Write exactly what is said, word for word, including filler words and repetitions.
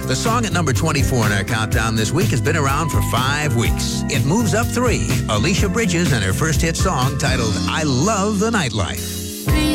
The song at number twenty-four in our countdown this week has been around for five weeks. It moves up three. Alicia Bridges and her first hit song titled I Love the Nightlife.